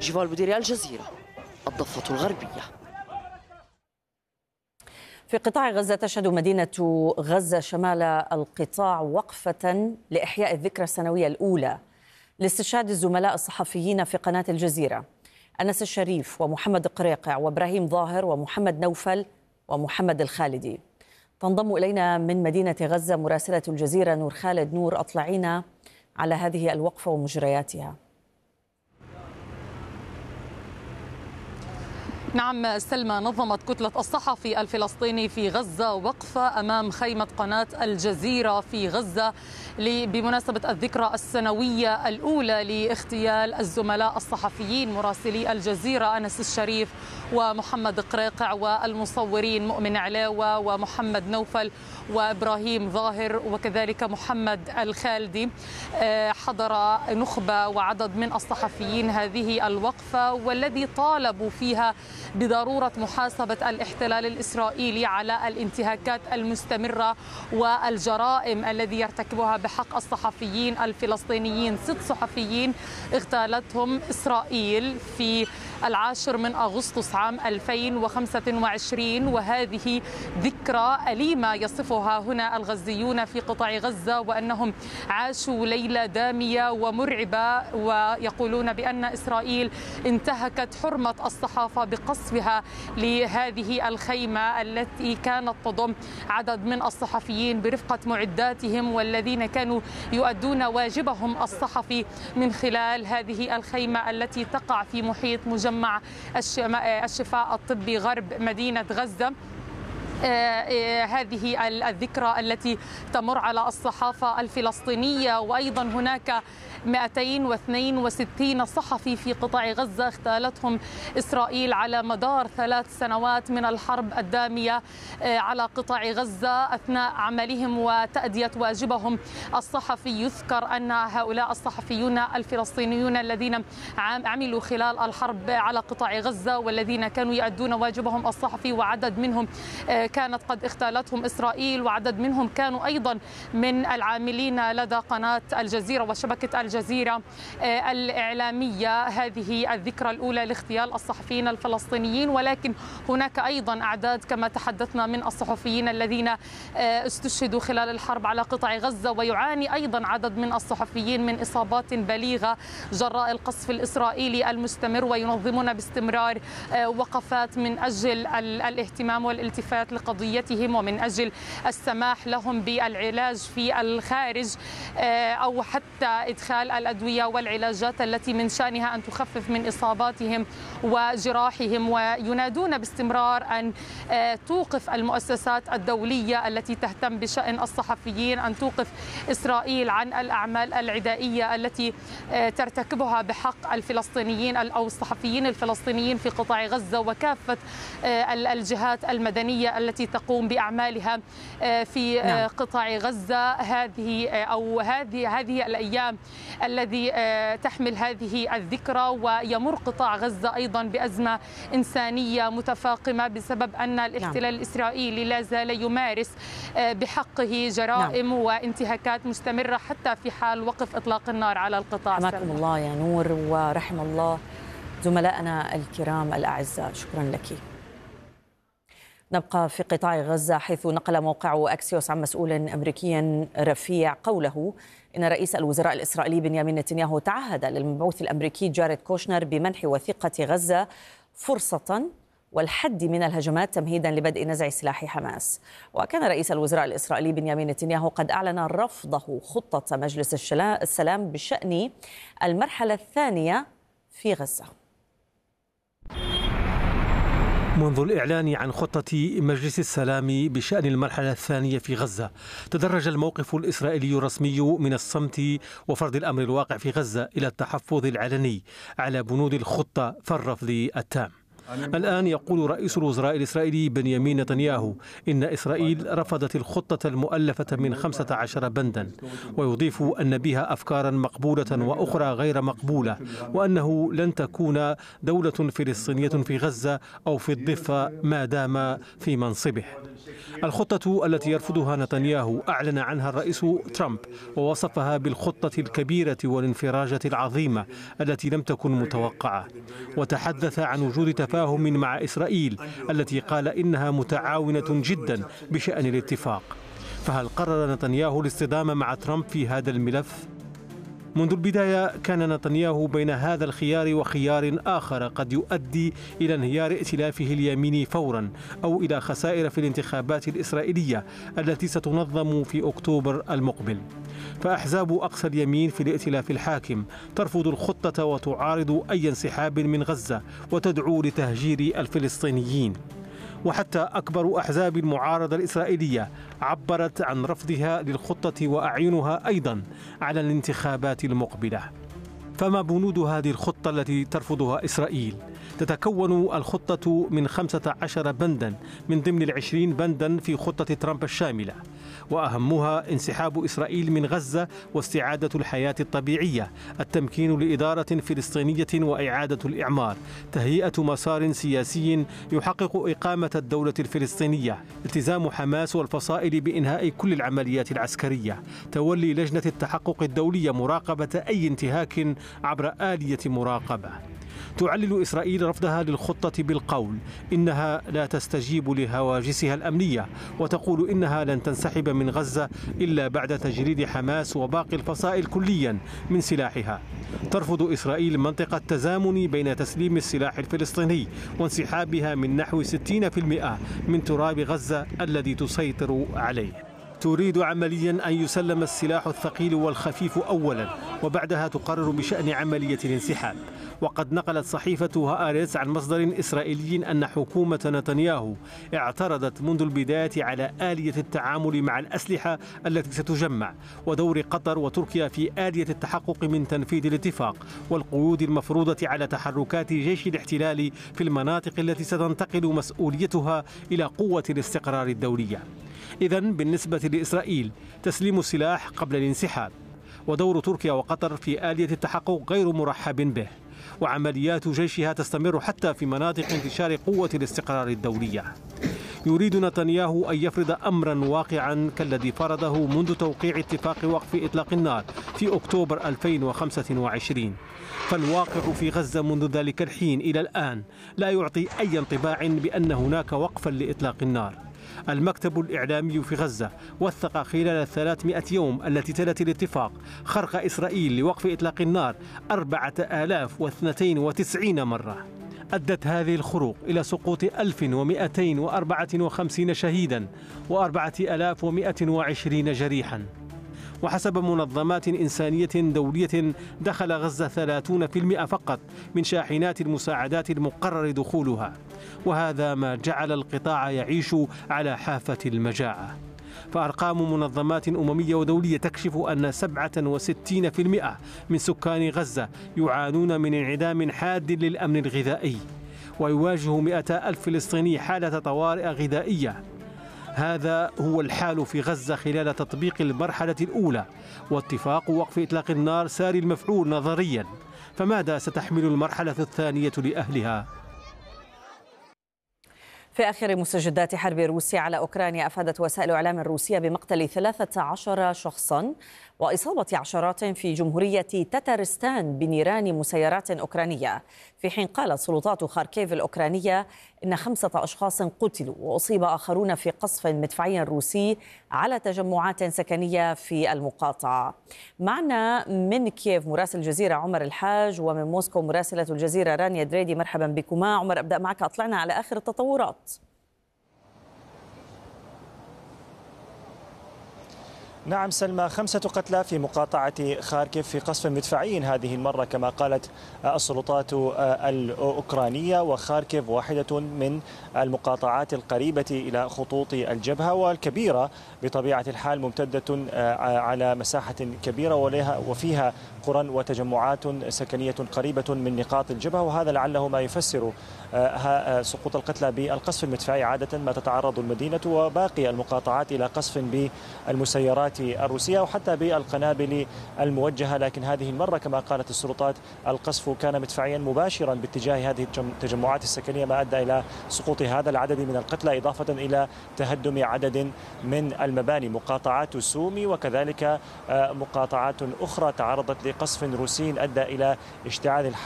جيفال بوديري، الجزيرة، الضفة الغربية. في قطاع غزة تشهد مدينة غزة شمال القطاع وقفة لإحياء الذكرى السنوية الأولى لاستشهاد الزملاء الصحفيين في قناة الجزيرة أنس الشريف ومحمد قريقع وإبراهيم ظاهر ومحمد نوفل ومحمد الخالدي. تنضم إلينا من مدينة غزة مراسلة الجزيرة نور خالد. نور، أطلعينا على هذه الوقفة ومجرياتها. نعم سلمى، نظمت كتلة الصحفي الفلسطيني في غزة وقفة أمام خيمة قناة الجزيرة في غزة بمناسبة الذكرى السنوية الأولى لاغتيال الزملاء الصحفيين مراسلي الجزيرة أنس الشريف ومحمد قريقع والمصورين مؤمن علاوة ومحمد نوفل وإبراهيم ظاهر وكذلك محمد الخالدي. حضر نخبة وعدد من الصحفيين هذه الوقفة، والذي طالبوا فيها بضرورة محاسبة الاحتلال الإسرائيلي على الانتهاكات المستمرة والجرائم الذي يرتكبها بحق الصحفيين الفلسطينيين. 6 صحفيين اغتالتهم إسرائيل في 10 من أغسطس عام 2025، وهذه ذكرى أليمة يصفها هنا الغزيون في قطاع غزة، وأنهم عاشوا ليلة دامية ومرعبة، ويقولون بأن إسرائيل انتهكت حرمة الصحافة بقصفها لهذه الخيمة التي كانت تضم عدد من الصحفيين برفقة معداتهم، والذين كانوا يؤدون واجبهم الصحفي من خلال هذه الخيمة التي تقع في محيط مجمع الشفاء الطبي غرب مدينة غزة. هذه الذكرى التي تمر على الصحافة الفلسطينية. وأيضا هناك 262 صحفي في قطاع غزة اغتالتهم إسرائيل على مدار 3 سنوات من الحرب الدامية على قطاع غزة أثناء عملهم وتأدية واجبهم الصحفي. يذكر أن هؤلاء الصحفيون الفلسطينيون الذين عملوا خلال الحرب على قطاع غزة والذين كانوا يؤدون واجبهم الصحفي، وعدد منهم كانت قد اغتالتهم إسرائيل، وعدد منهم كانوا أيضا من العاملين لدى قناة الجزيرة وشبكة الجزيرة الإعلامية. هذه الذكرى الأولى لاغتيال الصحفيين الفلسطينيين، ولكن هناك أيضا أعداد كما تحدثنا من الصحفيين الذين استشهدوا خلال الحرب على قطاع غزة، ويعاني أيضا عدد من الصحفيين من إصابات بليغة جراء القصف الإسرائيلي المستمر، وينظمون باستمرار وقفات من أجل الاهتمام والالتفات لقضيتهم ومن أجل السماح لهم بالعلاج في الخارج، أو حتى إدخال الأدوية والعلاجات التي من شأنها أن تخفف من إصاباتهم وجراحهم. وينادون باستمرار أن توقف المؤسسات الدولية التي تهتم بشأن الصحفيين، أن توقف إسرائيل عن الأعمال العدائية التي ترتكبها بحق الفلسطينيين أو الصحفيين الفلسطينيين في قطاع غزة، وكافة الجهات المدنية التي تقوم بأعمالها في قطاع غزة. هذه الأيام الذي تحمل هذه الذكرى، ويمر قطاع غزة أيضا بأزمة إنسانية متفاقمة بسبب أن الاحتلال الإسرائيلي لا زال يمارس بحقه جرائم وانتهاكات مستمرة حتى في حال وقف إطلاق النار على القطاع. رحمكم الله يا نور، ورحم الله زملائنا الكرام الأعزاء. شكرا لك. نبقى في قطاع غزة، حيث نقل موقع أكسيوس عن مسؤول أمريكي رفيع قوله إن رئيس الوزراء الإسرائيلي بنيامين نتنياهو تعهد للمبعوث الأمريكي جاريد كوشنر بمنح وثيقة غزة فرصة والحد من الهجمات تمهيدا لبدء نزع سلاح حماس. وكان رئيس الوزراء الإسرائيلي بنيامين نتنياهو قد أعلن رفضه خطة مجلس السلام بشأن المرحلة الثانية في غزة. منذ الإعلان عن خطة مجلس السلام بشأن المرحلة الثانية في غزة، تدرج الموقف الإسرائيلي الرسمي من الصمت وفرض الأمر الواقع في غزة إلى التحفظ العلني على بنود الخطة في الرفض التام. الآن يقول رئيس الوزراء الإسرائيلي بنيامين نتنياهو إن إسرائيل رفضت الخطة المؤلفة من 15 بندا، ويضيف أن بها أفكارا مقبولة وأخرى غير مقبولة، وأنه لن تكون دولة فلسطينية في غزة أو في الضفة ما دام في منصبه. الخطة التي يرفضها نتنياهو أعلن عنها الرئيس ترامب ووصفها بالخطة الكبيرة والانفراجة العظيمة التي لم تكن متوقعة، وتحدث عن وجود تفاهم مع إسرائيل التي قال إنها متعاونة جدا بشأن الاتفاق. فهل قرر نتنياهو الاصطدام مع ترامب في هذا الملف؟ منذ البداية كان نتنياهو بين هذا الخيار وخيار آخر قد يؤدي إلى انهيار ائتلافه اليميني فورا أو إلى خسائر في الانتخابات الإسرائيلية التي ستنظم في أكتوبر المقبل. فأحزاب أقصى اليمين في الائتلاف الحاكم ترفض الخطة وتعارض أي انسحاب من غزة وتدعو لتهجير الفلسطينيين. وحتى أكبر أحزاب المعارضة الإسرائيلية عبرت عن رفضها للخطة وأعينها أيضا على الانتخابات المقبلة. فما بنود هذه الخطة التي ترفضها إسرائيل؟ تتكون الخطة من 15 بندا من ضمن 20 بندا في خطة ترامب الشاملة، وأهمها انسحاب إسرائيل من غزة واستعادة الحياة الطبيعية، التمكين لإدارة فلسطينية وإعادة الإعمار، تهيئة مسار سياسي يحقق إقامة الدولة الفلسطينية، التزام حماس والفصائل بإنهاء كل العمليات العسكرية، تولي لجنة التحقق الدولية مراقبة أي انتهاك عبر آلية مراقبة. تعلل إسرائيل رفضها للخطة بالقول إنها لا تستجيب لهواجسها الأمنية، وتقول إنها لن تنسحب من غزة إلا بعد تجريد حماس وباقي الفصائل كليا من سلاحها. ترفض إسرائيل منطق التزامن بين تسليم السلاح الفلسطيني وانسحابها من نحو 60% من تراب غزة الذي تسيطر عليه. تريد عمليا أن يسلم السلاح الثقيل والخفيف أولا، وبعدها تقرر بشأن عملية الانسحاب. وقد نقلت صحيفة هآرتس عن مصدر إسرائيلي أن حكومة نتنياهو اعترضت منذ البداية على آلية التعامل مع الأسلحة التي ستجمع، ودور قطر وتركيا في آلية التحقق من تنفيذ الاتفاق، والقيود المفروضة على تحركات جيش الاحتلال في المناطق التي ستنتقل مسؤوليتها إلى قوة الاستقرار الدولية. إذن بالنسبة لإسرائيل تسليم السلاح قبل الانسحاب، ودور تركيا وقطر في آلية التحقق غير مرحب به، وعمليات جيشها تستمر حتى في مناطق انتشار قوة الاستقرار الدولية. يريد نتنياهو أن يفرض أمرا واقعا كالذي فرضه منذ توقيع اتفاق وقف إطلاق النار في أكتوبر 2025. فالواقع في غزة منذ ذلك الحين إلى الآن لا يعطي أي انطباع بأن هناك وقفا لإطلاق النار. المكتب الإعلامي في غزة وثق خلال 300 يوم التي تلت الاتفاق خرق إسرائيل لوقف إطلاق النار 4092 مرة. أدت هذه الخروق إلى سقوط 1254 شهيدا و4120 جريحا. وحسب منظمات إنسانية دولية دخل غزة 30% فقط من شاحنات المساعدات المقرر دخولها، وهذا ما جعل القطاع يعيش على حافة المجاعة. فأرقام منظمات أممية ودولية تكشف أن 67% من سكان غزة يعانون من انعدام حاد للأمن الغذائي، ويواجه 200,000 فلسطيني حالة طوارئ غذائية. هذا هو الحال في غزة خلال تطبيق المرحلة الأولى، واتفاق وقف إطلاق النار ساري المفعول نظريا. فماذا ستحمل المرحلة الثانية لأهلها؟ في آخر مستجدات حرب روسيا على أوكرانيا، أفادت وسائل إعلام روسية بمقتل 13 شخصاً وإصابة عشرات في جمهورية تتارستان بنيران مسيرات أوكرانية، في حين قالت سلطات خاركيف الأوكرانية إن 5 أشخاص قتلوا وأصيب آخرون في قصف مدفعي روسي على تجمعات سكنية في المقاطعة. معنا من كييف مراسل الجزيرة عمر الحاج، ومن موسكو مراسلة الجزيرة رانيا دريدي. مرحبا بكما. عمر، أبدأ معك، أطلعنا على آخر التطورات. نعم سلمى، 5 قتلى في مقاطعة خاركيف في قصف مدفعي هذه المرة كما قالت السلطات الأوكرانية، وخاركيف واحدة من المقاطعات القريبة إلى خطوط الجبهة والكبيرة بطبيعة الحال، ممتدة على مساحة كبيرة وفيها قرى وتجمعات سكنية قريبة من نقاط الجبهة، وهذا لعله ما يفسر سقوط القتلى بالقصف المدفعي. عادة ما تتعرض المدينة وباقي المقاطعات إلى قصف بالمسيرات الروسية وحتى بالقنابل الموجهة، لكن هذه المرة كما قالت السلطات القصف كان مدفعيا مباشرا باتجاه هذه التجمعات السكنية، ما أدى إلى سقوط هذا العدد من القتلى إضافة إلى تهدم عدد من المباني. مقاطعات سومي وكذلك مقاطعات أخرى تعرضت لقصف روسي أدى إلى اشتعال الحرب